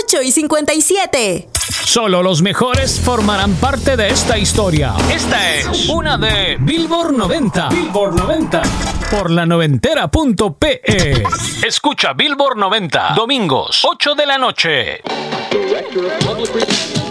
8:57. Solo los mejores formarán parte de esta historia. Esta es una de Billboard 90. Billboard 90. Por la noventera.pe. Escucha Billboard 90. Domingos, 8 de la noche.